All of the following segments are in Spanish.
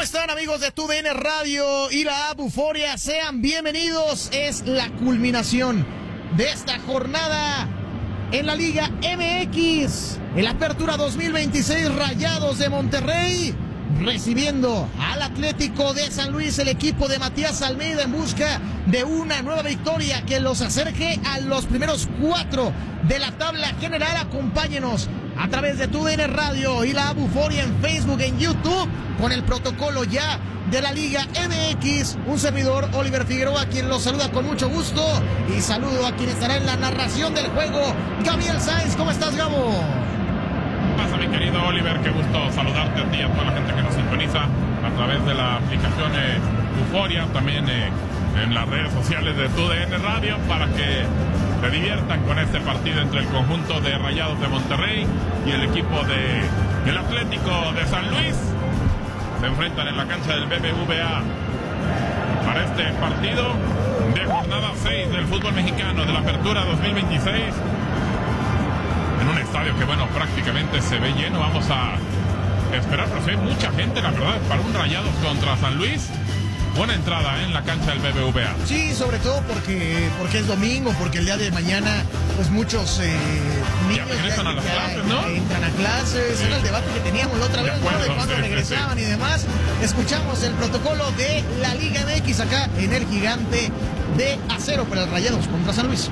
están, amigos de TUDN Radio y la app Euforia? Sean bienvenidos. Es la culminación de esta jornada en la Liga MX. En la apertura 2026, Rayados de Monterrey recibiendo al Atlético de San Luis, el equipo de Matías Almeida, en busca de una nueva victoria que los acerque a los primeros 4 de la tabla general. Acompáñenos a través de TUDN Radio y la app Euforia en Facebook, en YouTube, con el protocolo ya de la Liga MX. Un servidor, Oliver Figueroa, quien los saluda con mucho gusto, y saludo a quien estará en la narración del juego, Gabriel Sainz. ¿Cómo estás, Gabo? ¿Qué pasa, mi querido Oliver? Qué gusto saludarte a ti y a toda la gente que nos sintoniza a través de la aplicación Euforia, también en las redes sociales de TUDN Radio, para que se diviertan con este partido entre el conjunto de Rayados de Monterrey y el equipo del Atlético de San Luis. Se enfrentan en la cancha del BBVA para este partido de jornada 6 del fútbol mexicano de la apertura 2026. En un estadio que, bueno, prácticamente se ve lleno. Vamos a esperar, pero se ve mucha gente, la verdad, para un Rayados contra San Luis. Buena entrada en la cancha del BBVA. Sí, sobre todo porque es domingo, porque el día de mañana, pues muchos niños ya regresan a las clases, ¿no? Entran a clases. Sí. Era el debate que teníamos la otra vez, ¿no? De cuándo regresaban y demás. Escuchamos el protocolo de la Liga MX acá en el Gigante de Acero para el Rayados contra San Luis.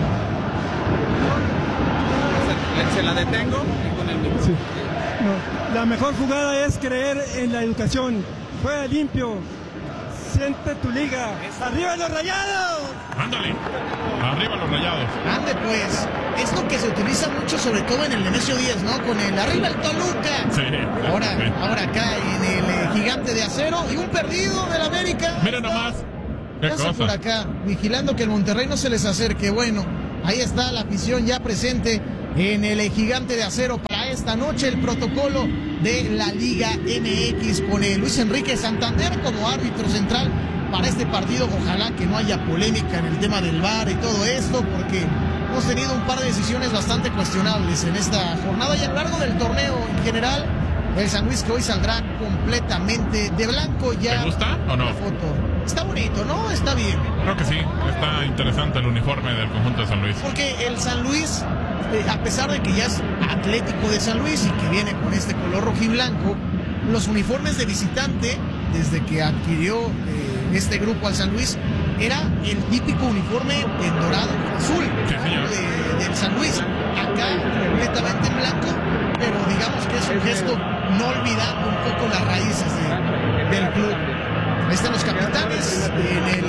Se la detengo. Sí. No, la mejor jugada es creer en la educación. Juega limpio. Siente tu liga. ¡Arriba los Rayados! ¡Ándale! ¡Arriba los Rayados! ¡Ande pues! Esto que se utiliza mucho, sobre todo en el Nemesio 10, ¿no? Con el ¡arriba el Toluca! Sí. Ahora acá en el Gigante de Acero. Y un perdido del América. Miren nomás. ¿Qué cosa? Por acá, vigilando que el Monterrey no se les acerque. Bueno, ahí está la afición ya presente en el Gigante de Acero para esta noche. El protocolo de la Liga MX con Luis Enrique Santander como árbitro central para este partido. Ojalá que no haya polémica en el tema del VAR y todo esto, porque hemos tenido un par de decisiones bastante cuestionables en esta jornada y a lo largo del torneo en general. El San Luis, que hoy saldrá completamente de blanco ya. ¿Te gusta o no? La foto. Está bonito, ¿no? Está bien. Creo que sí, está interesante el uniforme del conjunto de San Luis. Porque el San Luis, a pesar de que ya es Atlético de San Luis y que viene con este color rojiblanco, los uniformes de visitante, desde que adquirió este grupo al San Luis, era el típico uniforme en dorado y azul. Sí, señor. Del San Luis. Acá completamente en blanco, pero digamos que es un gesto no olvidando un poco las raíces del club. Ahí están los capitanes en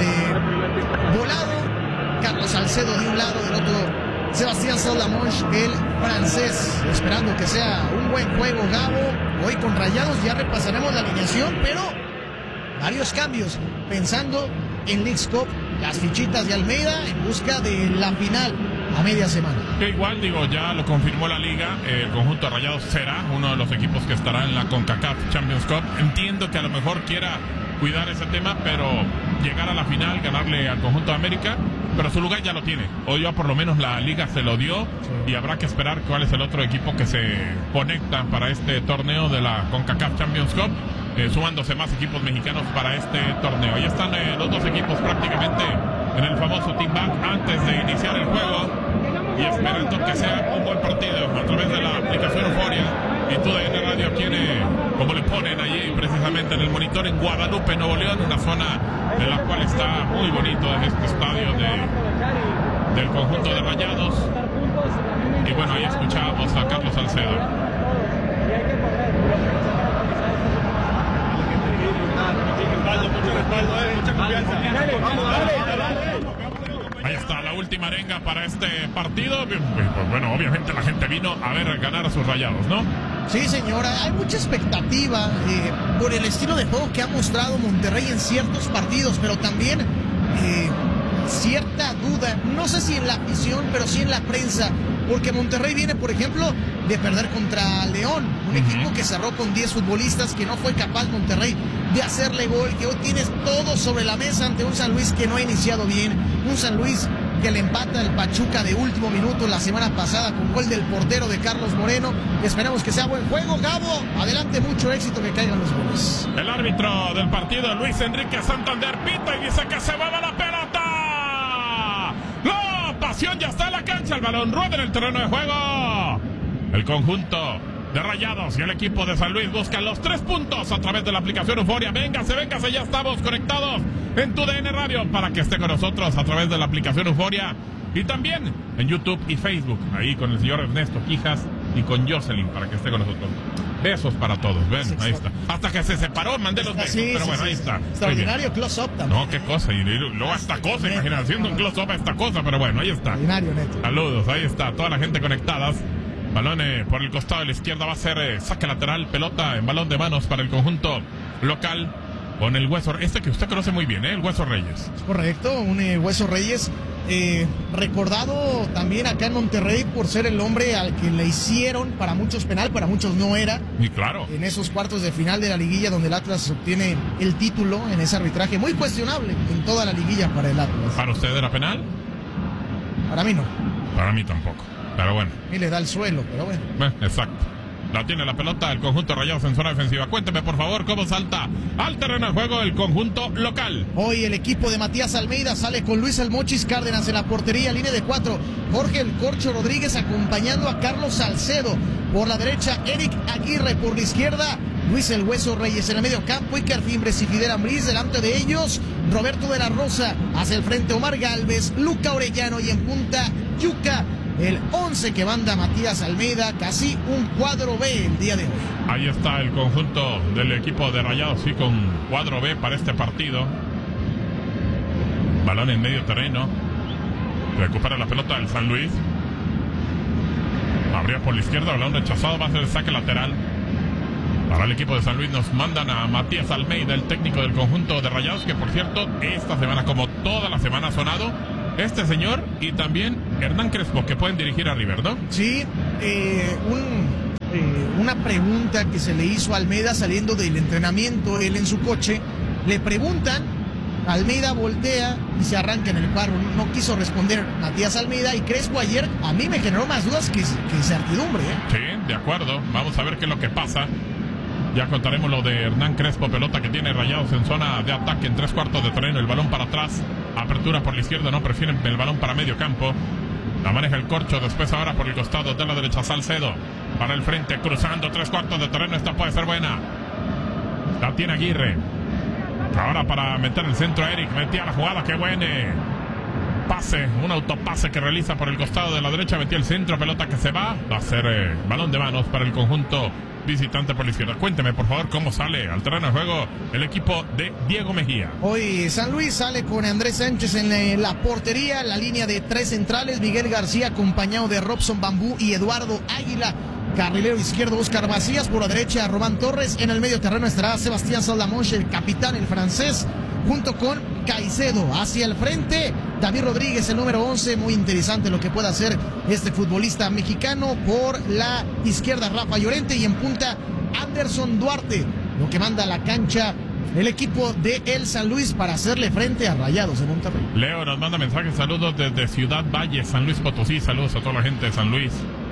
el volado. Carlos Salcedo de un lado, del otro Sebastián Salamonch, el francés, esperando que sea un buen juego, Gabo. Hoy con Rayados ya repasaremos la alineación, pero varios cambios, pensando en Leagues Cup, las fichitas de Almeida en busca de la final a media semana. Que igual, digo, ya lo confirmó la liga, el conjunto de Rayados será uno de los equipos que estará en la CONCACAF Champions Cup. Entiendo que a lo mejor quiera cuidar ese tema, pero llegar a la final, ganarle al conjunto de América, pero su lugar ya lo tiene. Hoy ya por lo menos la liga se lo dio, y habrá que esperar cuál es el otro equipo que se conecta para este torneo de la CONCACAF Champions Cup, sumándose más equipos mexicanos para este torneo. Ahí están los dos equipos prácticamente en el famoso team back antes de iniciar el juego, y esperando que sea un buen partido a través de la aplicación Euforia y TUDN Radio, como le ponen allí precisamente en el monitor en Guadalupe, Nuevo León, una zona en la cual está muy bonito este estadio del conjunto de Rayados. Y bueno, ahí escuchábamos a Carlos Salcedo. Ahí está la última arenga para este partido. Pues bueno, obviamente la gente vino a ver ganar a sus Rayados, ¿no? Sí, señora, hay mucha expectativa por el estilo de juego que ha mostrado Monterrey en ciertos partidos, pero también cierta duda, no sé si en la afición, pero sí en la prensa, porque Monterrey viene, por ejemplo, de perder contra León, un equipo que cerró con 10 futbolistas, que no fue capaz Monterrey de hacerle gol, que hoy tienes todo sobre la mesa ante un San Luis que no ha iniciado bien, un San Luis que le empata el Pachuca de último minuto la semana pasada con gol del portero de Carlos Moreno. Esperemos que sea buen juego. Gabo, adelante, mucho éxito, que caigan los goles. El árbitro del partido, Luis Enrique Santander, pita y dice que se mueva la pelota. ¡La pasión ya está en la cancha! El balón rueda en el terreno de juego. El conjunto de Rayados y el equipo de San Luis buscan los 3 puntos a través de la aplicación Euforia. Véngase, ya estamos conectados en tu DN Radio para que esté con nosotros a través de la aplicación Euforia y también en YouTube y Facebook, ahí con el señor Ernesto Quijas y con Jocelyn para que esté con nosotros. Besos para todos, ven, ahí está. Hasta que se separó, mandé los besos, pero bueno, ahí está. Extraordinario close-up también. No, qué cosa, y luego esta cosa, imagínate, haciendo un close-up a esta cosa, pero bueno, ahí está. Extraordinario, neto. Saludos, ahí está, toda la gente conectadas. Balón por el costado de la izquierda, va a ser saque lateral, pelota en balón de manos para el conjunto local con el Hueso, que usted conoce muy bien, el Hueso Reyes. Correcto, un Hueso Reyes recordado también acá en Monterrey por ser el hombre al que le hicieron, para muchos penal, para muchos no era. Y claro. En esos cuartos de final de la liguilla donde el Atlas obtiene el título en ese arbitraje muy cuestionable en toda la liguilla para el Atlas. ¿Para usted era penal? Para mí no. Para mí tampoco. Pero bueno. Y le da el suelo, pero bueno. Exacto. La tiene la pelota el conjunto Rayados en zona defensiva. Cuénteme, por favor, cómo salta al terreno de juego el conjunto local. Hoy el equipo de Matías Almeida sale con Luis El Mochis Cárdenas en la portería, línea de 4. Jorge El Corcho Rodríguez acompañando a Carlos Salcedo. Por la derecha, Eric Aguirre. Por la izquierda, Luis El Hueso Reyes. En el medio campo, Iker Fimbres y Fidel Ambriz. Delante de ellos, Roberto de la Rosa. Hacia el frente, Omar Galvez, Luca Orellano y en punta, Yuka. El 11 que manda Matías Almeida, casi un cuadro B el día de hoy. Ahí está el conjunto del equipo de Rayados, sí, con cuadro B para este partido. Balón en medio terreno. Recupera la pelota del San Luis. Abría por la izquierda, balón rechazado, va a ser el saque lateral. Para el equipo de San Luis nos mandan a Matías Almeida, el técnico del conjunto de Rayados, que por cierto, esta semana, como toda la semana, ha sonado este señor y también Hernán Crespo, que pueden dirigir a River, ¿no? Sí, una pregunta que se le hizo a Almeida saliendo del entrenamiento, él en su coche, le preguntan, Almeida voltea y se arranca en el carro. No quiso responder Matías Almeida, y Crespo ayer a mí me generó más dudas que certidumbre. Sí, de acuerdo, vamos a ver qué es lo que pasa. Ya contaremos lo de Hernán Crespo, pelota que tiene Rayados en zona de ataque en 3/4 de terreno, el balón para atrás, apertura por la izquierda, no, prefieren el balón para medio campo. La maneja el Corcho, después ahora por el costado de la derecha, Salcedo, para el frente, cruzando 3/4 de terreno, esta puede ser buena. La tiene Aguirre. Ahora para meter el centro a Eric, metía la jugada, qué buena. Pase, un autopase que realiza por el costado de la derecha, metía el centro, pelota que se va a ser balón de manos para el conjunto visitante por la izquierda. Cuénteme, por favor, cómo sale al terreno de juego el equipo de Diego Mejía. Hoy San Luis sale con Andrés Sánchez en la portería, la línea de 3 centrales, Miguel García acompañado de Robson Bambú y Eduardo Águila. Carrilero izquierdo, Óscar Macías. Por la derecha, Román Torres. En el medio terreno estará Sebastián Saldamonche, el capitán, el francés, junto con Caicedo. Hacia el frente, David Rodríguez, el número 11. Muy interesante lo que puede hacer este futbolista mexicano. Por la izquierda, Rafa Llorente. Y en punta, Anderson Duarte. Lo que manda a la cancha el equipo de el San Luis para hacerle frente a Rayados de Monterrey. Leo nos manda mensajes, saludos desde Ciudad Valle, San Luis Potosí. Saludos a toda la gente de San Luis.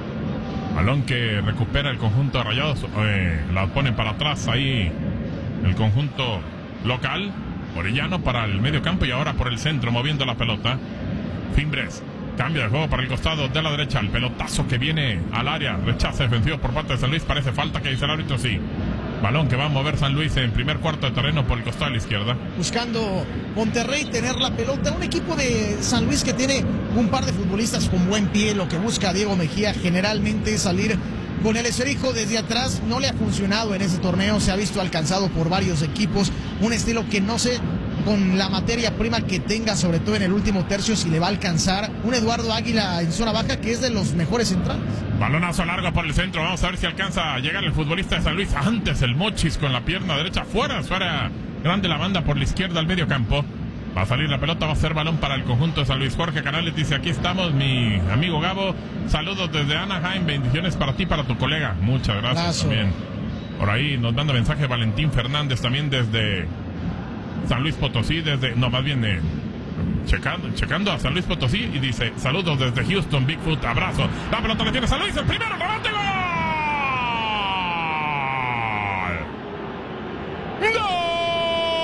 Balón que recupera el conjunto de Rayados, la ponen para atrás ahí el conjunto local. Orellano para el medio campo y ahora por el centro moviendo la pelota. Fimbres, cambio de juego para el costado de la derecha, el pelotazo que viene al área, rechazo defensivo por parte de San Luis, parece falta, que dice el árbitro, sí. Balón que va a mover San Luis en primer cuarto de terreno por el costado de la izquierda. Buscando Monterrey tener la pelota. Un equipo de San Luis que tiene un par de futbolistas con buen pie. Lo que busca Diego Mejía generalmente es salir con el esférico desde atrás. No le ha funcionado en ese torneo. Se ha visto alcanzado por varios equipos. Un estilo que no sé, con la materia prima que tenga, sobre todo en el último tercio, si le va a alcanzar. Un Eduardo Águila en zona baja que es de los mejores centrales. Balonazo largo por el centro, vamos a ver si alcanza a llegar el futbolista de San Luis. Antes el Mochis con la pierna derecha fuera grande la banda por la izquierda al medio campo. Va a salir la pelota, va a ser balón para el conjunto de San Luis. Jorge Canales dice, aquí estamos, mi amigo Gabo. Saludos desde Anaheim, bendiciones para ti y para tu colega. Muchas gracias también. Por ahí nos manda mensaje Valentín Fernández también desde San Luis Potosí, más bien checando a San Luis Potosí y dice: saludos desde Houston, Bigfoot, abrazo. La pelota le tiene San Luis, el primero, remate, ¡gol! ¡Gol!